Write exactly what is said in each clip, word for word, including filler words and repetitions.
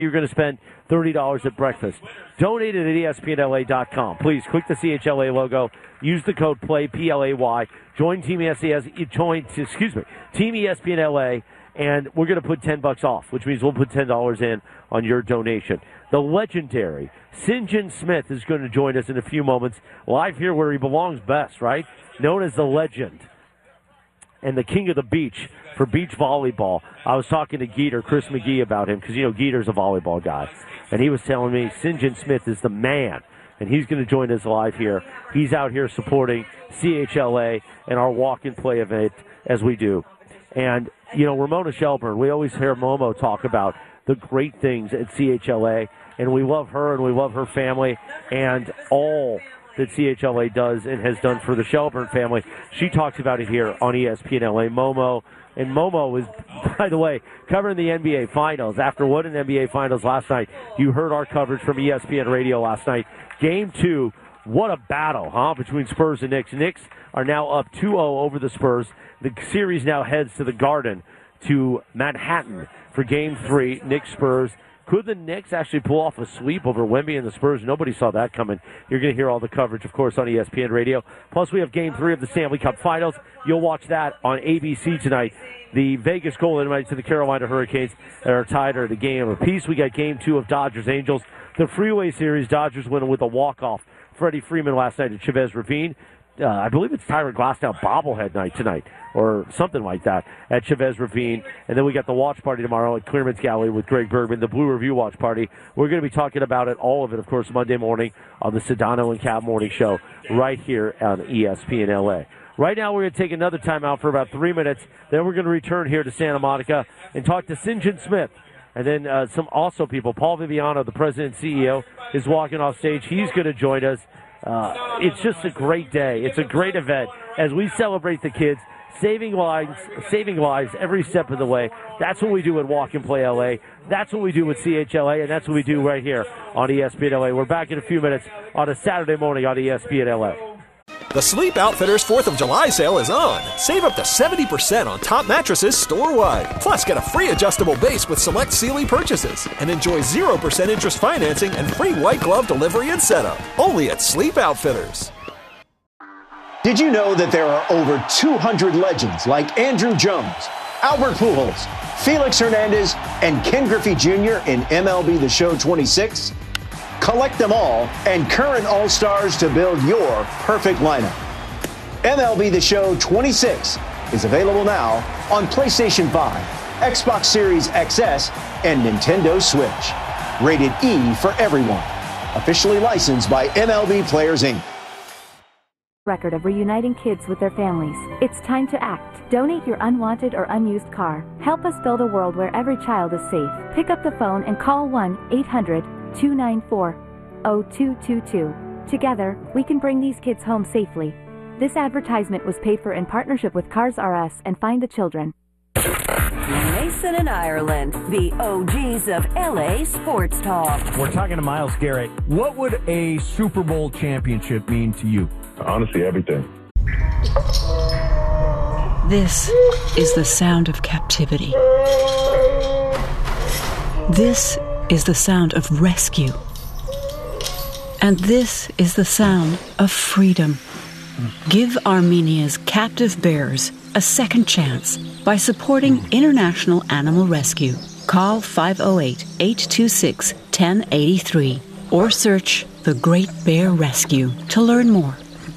you're going to spend thirty dollars at breakfast. Donate it at E S P N L A dot com. Please click the C H L A logo. Use the code PLAY, P L A Y. Join Team E S P N, join, excuse me, Team E S P N L A, and we're going to put ten bucks off, which means we'll put ten dollars in on your donation. The legendary St. John Smith is going to join us in a few moments, live here where he belongs best, right? Known as the legend and the king of the beach for beach volleyball. I was talking to Geeter, Chris McGee, about him because, you know, Geeter's a volleyball guy. And he was telling me Saint John Smith is the man, and he's going to join us live here. He's out here supporting C H L A and our walk and play event as we do. And, you know, Ramona Shelburne, we always hear Momo talk about the great things at C H L A, and we love her and we love her family and all that C H L A does and has done for the Shelburne family. She talks about it here on E S P N L A. Momo, and Momo is, by the way, covering the N B A Finals. After what an N B A Finals last night, you heard our coverage from E S P N Radio last night. Game two, what a battle, huh, between Spurs and Knicks. Knicks are now up two oh over the Spurs. The series now heads to the Garden, to Manhattan for Game three, Knicks Spurs. Could the Knicks actually pull off a sweep over Wemby and the Spurs? Nobody saw that coming. You're going to hear all the coverage, of course, on E S P N Radio. Plus, we have Game three of the Stanley Cup Finals. You'll watch that on A B C tonight. The Vegas Golden Knights and the Carolina Hurricanes are tied at a game apiece. We got Game two of Dodgers-Angels. The Freeway Series, Dodgers winning with a walk-off. Freddie Freeman last night at Chavez Ravine. Uh, I believe it's Tyler Glasnow bobblehead night tonight, or something like that, at Chavez Ravine. And then we got the watch party tomorrow at Clearman's Gallery with Greg Bergman, the Blue Review watch party. We're going to be talking about it, all of it, of course, Monday morning on the Sedano and Cab Morning Show right here on E S P N L A. Right now, we're going to take another timeout for about three minutes. Then we're going to return here to Santa Monica and talk to Saint John Smith. And then uh, some also people. Paul Viviano, the president and C E O, is walking off stage. He's going to join us. Uh, it's just a great day. It's a great event as we celebrate the kids, saving lives, saving lives every step of the way. That's what we do at Walk and Play L A. That's what we do with C H L A, and that's what we do right here on E S P N L A. We're back in a few minutes on a Saturday morning on E S P N L A. The Sleep Outfitters fourth of July sale is on. Save up to seventy percent on top mattresses store-wide. Plus, get a free adjustable base with select Sealy purchases. And enjoy zero percent interest financing and free white glove delivery and setup. Only at Sleep Outfitters. Did you know that there are over two hundred legends like Andrew Jones, Albert Pujols, Felix Hernandez, and Ken Griffey Junior in M L B The Show twenty-six? Collect them all and current All-Stars to build your perfect lineup. M L B The Show twenty-six is available now on PlayStation five, Xbox Series X S, and Nintendo Switch. Rated E for everyone. Officially licensed by M L B Players, Incorporated. Record of reuniting kids with their families. It's time to act. Donate your unwanted or unused car. Help us build a world where every child is safe. Pick up the phone and call one eight hundred two nine four oh two two two. Together, we can bring these kids home safely. This advertisement was paid for in partnership with Cars R Us and Find the Children. Mason and Ireland, the O Gs of L A Sports Talk. We're talking to Myles Garrett. What would a Super Bowl championship mean to you? Honestly, everything. This is the sound of captivity. This is the sound of rescue. And this is the sound of freedom. Give Armenia's captive bears a second chance by supporting International Animal Rescue. Call five oh eight, eight two six, one oh eight three or search The Great Bear Rescue to learn more.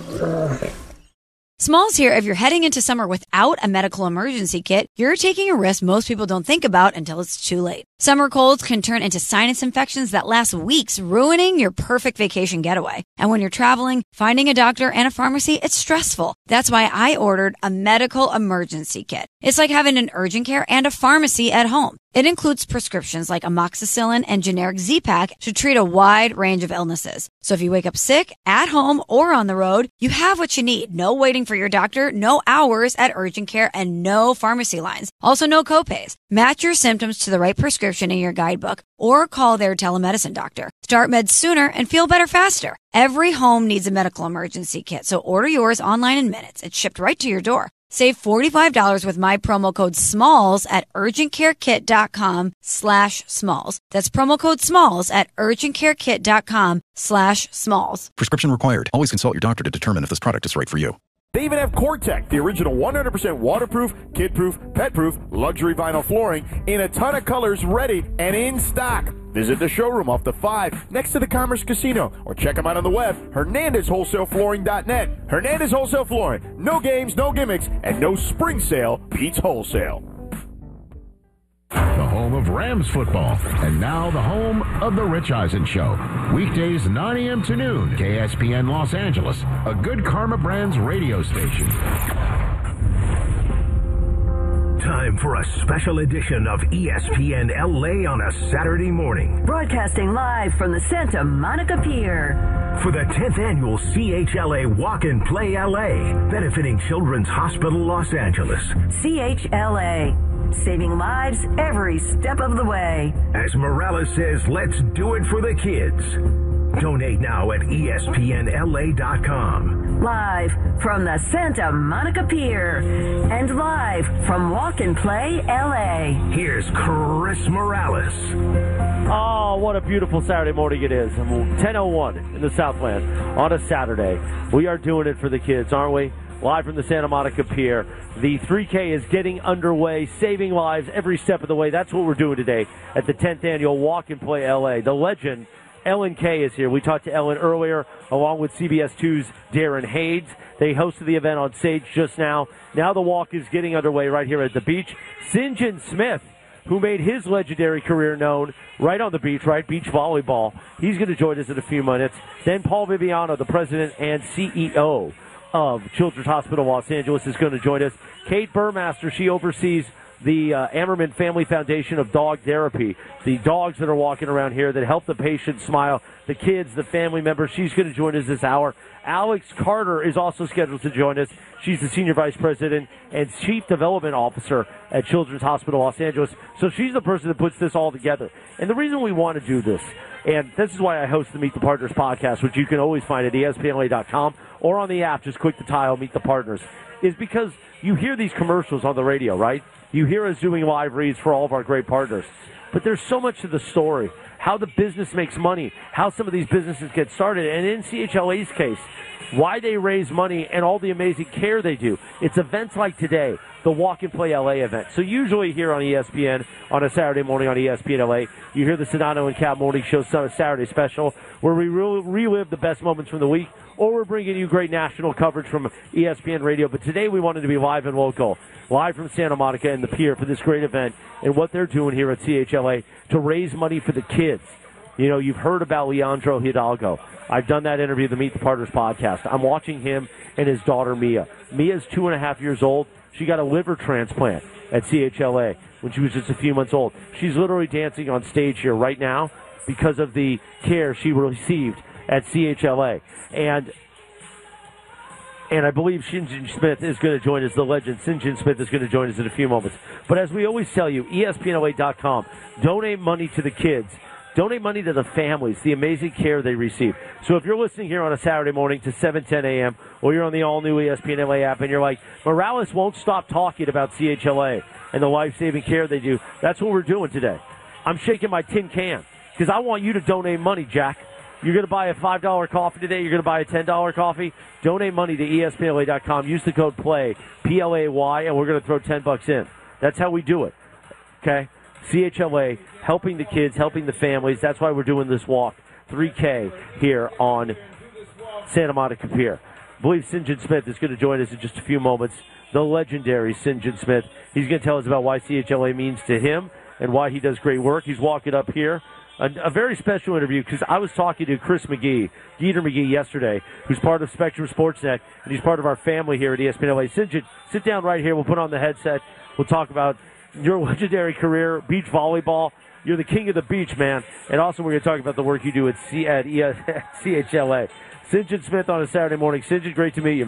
Smalls here. If you're heading into summer without a medical emergency kit, you're taking a risk most people don't think about until it's too late. Summer colds can turn into sinus infections that last weeks, ruining your perfect vacation getaway. And when you're traveling, finding a doctor and a pharmacy, it's stressful. That's why I ordered a medical emergency kit. It's like having an urgent care and a pharmacy at home. It includes prescriptions like amoxicillin and generic Z-Pak to treat a wide range of illnesses. So if you wake up sick, at home, or on the road, you have what you need. No waiting for your doctor, no hours at urgent care, and no pharmacy lines. Also, no copays. Match your symptoms to the right prescription in your guidebook or call their telemedicine doctor. Start meds sooner and feel better faster. Every home needs a medical emergency kit, so order yours online in minutes. It's shipped right to your door. Save forty-five dollars with my promo code SMALLS at urgentcarekit.com slash smalls. That's promo code SMALLS at urgentcarekit.com slash smalls. Prescription required. Always consult your doctor to determine if this product is right for you. They even have Core-Tec, the original one hundred percent waterproof, kid-proof, pet-proof, luxury vinyl flooring in a ton of colors, ready and in stock. Visit the showroom off the five next to the Commerce Casino or check them out on the web, Hernandez Wholesale Flooring dot net. Hernandez Wholesale Flooring. No games, no gimmicks, and no spring sale beats wholesale. The home of Rams football, and now the home of The Rich Eisen Show. Weekdays nine a.m. to noon, K S P N Los Angeles, a Good Karma Brands radio station. Time for a special edition of E S P N L A on a Saturday morning. Broadcasting live from the Santa Monica Pier. For the tenth annual C H L A Walk and Play L A, benefiting Children's Hospital Los Angeles. C H L A, saving lives every step of the way. As Morales says, let's do it for the kids. Donate now at E S P N L A dot com. Live from the Santa Monica Pier and live from Walk and Play L A. Here's Chris Morales. Oh, what a beautiful Saturday morning it is. ten oh one in the Southland on a Saturday. We are doing it for the kids, aren't we? Live from the Santa Monica Pier. The three K is getting underway, saving lives every step of the way. That's what we're doing today at the tenth annual Walk and Play L A. The legend Ellen Kay is here. We talked to Ellen earlier, along with C B S two's Darren Hayes. They hosted the event on stage just now. Now the walk is getting underway right here at the beach. St. John Smith, who made his legendary career known right on the beach, right? Beach volleyball. He's going to join us in a few minutes. Then Paul Viviano, the president and C E O of Children's Hospital Los Angeles, is going to join us. Kate Burmaster, she oversees the uh, Ammerman Family Foundation of Dog Therapy, the dogs that are walking around here that help the patients smile, the kids, the family members. She's going to join us this hour. Alex Carter is also scheduled to join us. She's the Senior Vice President and Chief Development Officer at Children's Hospital Los Angeles. So she's the person that puts this all together. And the reason we want to do this, and this is why I host the Meet the Partners podcast, which you can always find at E S P N L A dot com or on the app, just click the tile, Meet the Partners, is because you hear these commercials on the radio, right? You hear us doing live reads for all of our great partners. But there's so much to the story, how the business makes money, how some of these businesses get started, and in C H L A's case, why they raise money and all the amazing care they do. It's events like today, the Walk and Play L A event. So usually here on E S P N, on a Saturday morning on E S P N L A, you hear the Sedano and Cal Morning Show Saturday special, where we re- relive the best moments from the week, or we're bringing you great national coverage from E S P N Radio. But today we wanted to be live and local, live from Santa Monica and the Pier for this great event and what they're doing here at C H L A to raise money for the kids. You know, you've heard about Leandro Hidalgo. I've done that interview, the Meet the Partners podcast. I'm watching him and his daughter, Mia. Mia's two and a half years old. She got a liver transplant at C H L A when she was just a few months old. She's literally dancing on stage here right now because of the care she received at C H L A. And and I believe St. John Smith is going to join us, the legend. St. John Smith is going to join us in a few moments. But as we always tell you, E S P N L A dot com, donate money to the kids. Donate money to the families, the amazing care they receive. So if you're listening here on a Saturday morning to seven ten a.m., or you're on the all-new E S P N L A app, and you're like, Morales won't stop talking about C H L A and the life-saving care they do, that's what we're doing today. I'm shaking my tin can because I want you to donate money, Jack. You're going to buy a five dollar coffee today. You're going to buy a ten dollar coffee. Donate money to E S P N L A dot com. Use the code PLAY, P L A Y, and we're going to throw ten bucks in. That's how we do it, okay? C H L A, helping the kids, helping the families. That's why we're doing this walk, three K, here on Santa Monica Pier. I believe Saint John Smith is going to join us in just a few moments. The legendary Saint John Smith. He's going to tell us about why C H L A means to him and why he does great work. He's walking up here. A, a very special interview because I was talking to Chris McGee, Dieter McGee, yesterday, who's part of Spectrum Sportsnet, and he's part of our family here at E S P N L A. Saint John, sit down right here. We'll put on the headset. We'll talk about your legendary career, beach volleyball. You're the king of the beach, man. And also we're going to talk about the work you do at, C- at, E S- at C H L A. Saint John Smith on a Saturday morning. Saint John, great to meet you, man.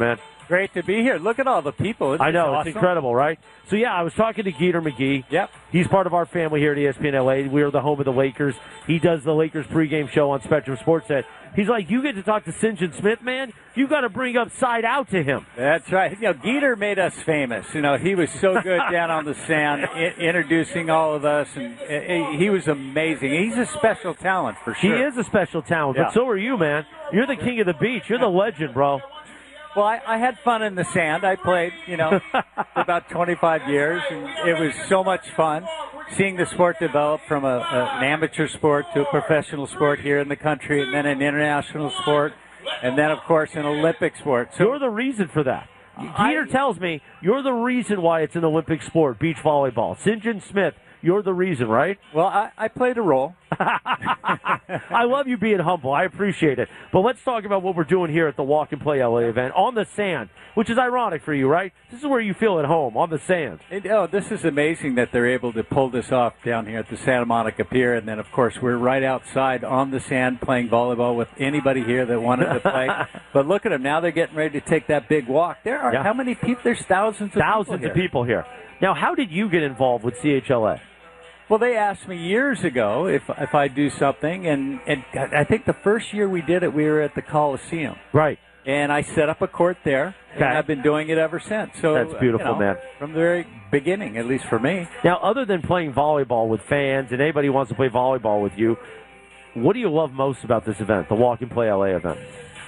Great to be here. Look at all the people. Isn't I know, this it's awesome? incredible, right? So, yeah, I was talking to Geeter McGee. Yep. He's part of our family here at E S P N L A. We are the home of the Lakers. He does the Lakers pregame show on Spectrum Sportsnet. He's like, you get to talk to St. John Smith, man. You got to bring up Side Out to him. That's right. You know, Geeter made us famous. You know, he was so good down on the sand, I- introducing all of us, and uh, he was amazing. He's a special talent for sure. He is a special talent, Yeah. but so are you, man. You're the king of the beach. You're the legend, bro. Well, I, I had fun in the sand. I played, you know, for about twenty-five years, and it was so much fun seeing the sport develop from a, a, an amateur sport to a professional sport here in the country, and then an international sport, and then, of course, an Olympic sport. So You're the reason for that. Geeter tells me you're the reason why it's an Olympic sport, beach volleyball. Saint John Smith, you're the reason, right? Well, I, I played a role. I love you being humble. I appreciate it. But let's talk about what we're doing here at the Walk and Play L A event on the sand, which is ironic for you, right? This is where you feel at home, on the sand. And, oh, this is amazing that they're able to pull this off down here at the Santa Monica Pier. And then, of course, we're right outside on the sand playing volleyball with anybody here that wanted to play. But look at them. Now they're getting ready to take that big walk. There are Yeah. how many people? There's thousands of Thousands people of here. people here. Now, how did you get involved with C H L A? Well, they asked me years ago if if I'd do something, and, and I think the first year we did it, we were at the Coliseum. Right. And I set up a court there, and Okay. I've been doing it ever since. So That's beautiful, you know, man. From the very beginning, at least for me. Now, other than playing volleyball with fans and anybody who wants to play volleyball with you, what do you love most about this event, the Walk and Play L A event?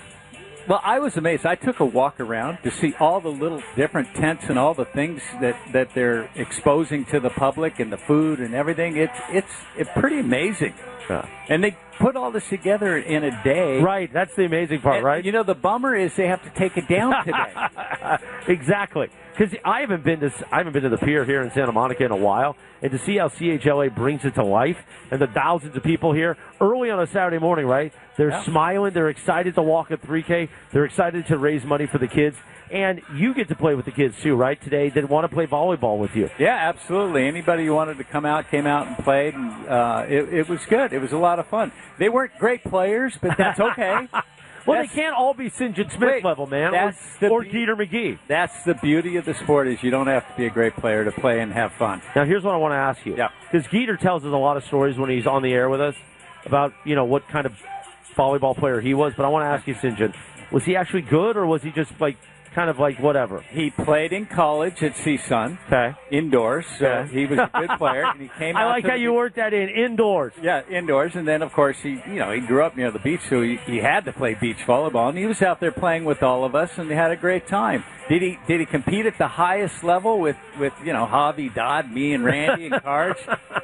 Well, I was amazed. I took a walk around to see all the little different tents and all the things that, that they're exposing to the public and the food and everything. It's it's it's pretty amazing. Yeah. And they put all this together in a day. Right, that's the amazing part, And, right? You know, the bummer is they have to take it down today. Exactly, because I haven't been to I haven't been to the pier here in Santa Monica in a while, and to see how C H L A brings it to life and the thousands of people here early on a Saturday morning, right? They're Yeah. smiling, they're excited to walk at three K, they're excited to raise money for the kids, and you get to play with the kids too, right? Today, they want to play volleyball with you. Yeah, absolutely. Anybody who wanted to come out came out and played, and uh, it, it was good. It was a lot of fun. They weren't great players, but that's okay. Well, That's- they can't all be Saint John Smith Wait, level, man, that's or, the or be- Geeter McGee. That's the beauty of the sport is you don't have to be a great player to play and have fun. Now, here's what I want to ask you. Yeah. Because Geeter tells us a lot of stories when he's on the air with us about, you know, what kind of volleyball player he was. But I want to ask you, Saint John, was he actually good, or was he just, like, kind of like whatever? He played in college at C S U N. Okay. Indoors. So Okay. he was a good player. And he came I out like to how the you worked that in, indoors. Yeah, indoors, and then of course he, you know, he grew up near the beach, so he, he had to play beach volleyball, and he was out there playing with all of us, and he had a great time. Did he? Did he compete at the highest level with, with you know, Javi, Dodd, me, and Randy and Cards?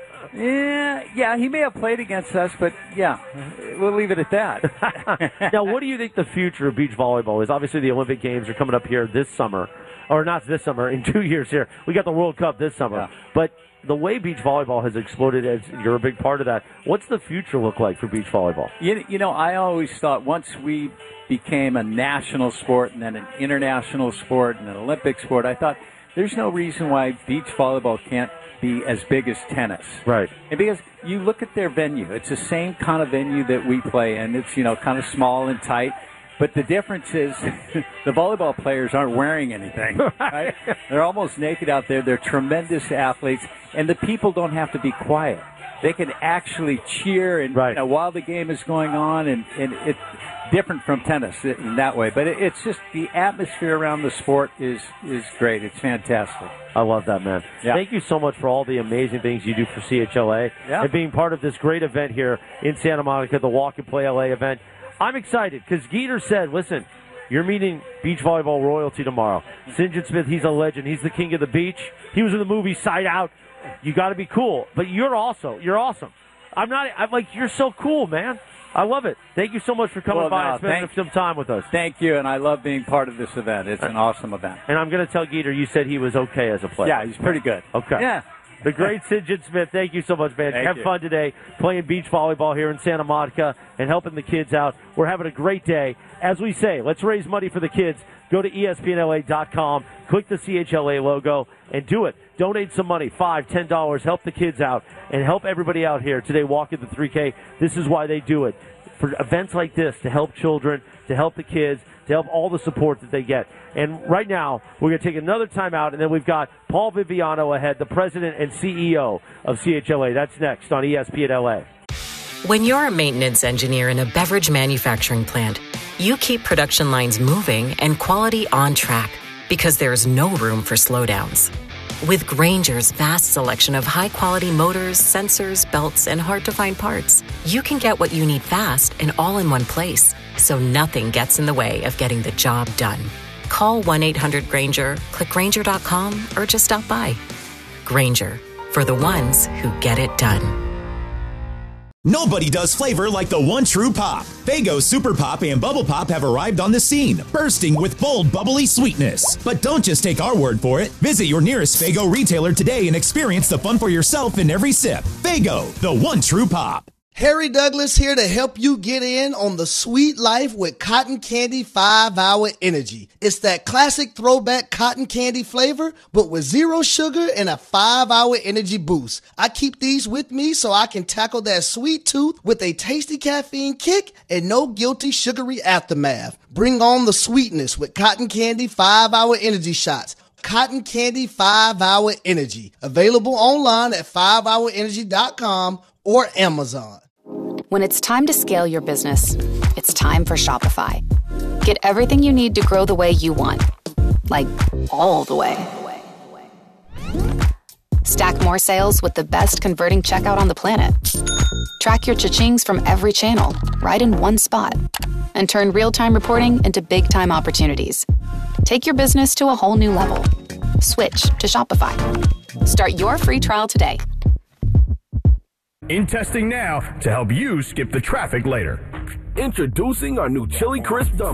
Yeah, yeah, he may have played against us, but yeah, we'll leave it at that. Now, what do you think the future of beach volleyball is? Obviously, the Olympic Games are coming up here this summer, or not this summer, in two years here. We got the World Cup this summer. Yeah. But the way beach volleyball has exploded, as you're a big part of that, what's the future look like for beach volleyball? You, you know, I always thought once we became a national sport and then an international sport and an Olympic sport, I thought there's no reason why beach volleyball can't be as big as tennis. Right. And because you look at their venue, it's the same kind of venue that we play in. It's, you know, kind of small and tight. But the difference is the volleyball players aren't wearing anything. Right? They're almost naked out there. They're tremendous athletes. And the people don't have to be quiet. They can actually cheer and Right. you know, while the game is going on, and, and it's different from tennis in that way. But it, it's just the atmosphere around the sport is, is great. It's fantastic. I love that, man. Yeah. Thank you so much for all the amazing things you do for C H L A Yeah. and being part of this great event here in Santa Monica, the Walk and Play L A event. I'm excited because Geeter said, listen, you're meeting beach volleyball royalty tomorrow. Saint John Smith, he's a legend. He's the king of the beach. He was in the movie Side Out. You got to be cool. But you're also, you're awesome. I'm not, I'm like, you're so cool, man. I love it. Thank you so much for coming Well, by no, and spending thank- some time with us. Thank you, and I love being part of this event. It's an awesome event. And I'm going to tell Geeter, you said he was okay as a player. Yeah, he's pretty good. Okay. Yeah. The great Saint John Smith, thank you so much, man. Thank Have you. fun today playing beach volleyball here in Santa Monica and helping the kids out. We're having a great day. As we say, let's raise money for the kids. Go to E S P N L A dot com, click the C H L A logo, and do it. Donate some money, five dollars, ten dollars. Help the kids out and help everybody out here today walking the three K. This is why they do it. for events like this to help children, to help the kids, to help all the support that they get. And right now, we're going to take another time out, and then we've got Paul Viviano ahead, the president and C E O of C H L A. That's next on E S P N L A. When you're a maintenance engineer in a beverage manufacturing plant, you keep production lines moving and quality on track because there's no room for slowdowns. With Grainger's vast selection of high-quality motors, sensors, belts, and hard-to-find parts, you can get what you need fast and all in one place, so nothing gets in the way of getting the job done. Call one eight hundred Grainger, click Grainger dot com, or just stop by. Grainger, for the ones who get it done. Nobody does flavor like the one true pop. Faygo Super Pop and Bubble Pop have arrived on the scene, bursting with bold, bubbly sweetness. But don't just take our word for it. Visit your nearest Faygo retailer today and experience the fun for yourself in every sip. Faygo, the one true pop. Harry Douglas here to help you get in on the sweet life with Cotton Candy five hour Energy. It's that classic throwback cotton candy flavor, but with zero sugar and a five hour energy boost. I keep these with me so I can tackle that sweet tooth with a tasty caffeine kick and no guilty sugary aftermath. Bring on the sweetness with Cotton Candy five hour Energy shots. Cotton Candy five hour Energy. Available online at five hour energy dot com or Amazon. When it's time to scale your business, it's time for Shopify. Get everything you need to grow the way you want. Like, all the way. Stack more sales with the best converting checkout on the planet. Track your cha-chings from every channel, right in one spot. And turn real-time reporting into big-time opportunities. Take your business to a whole new level. Switch to Shopify. Start your free trial today. In testing now to help you skip the traffic later. Introducing our new Chili Crisp Dumplings.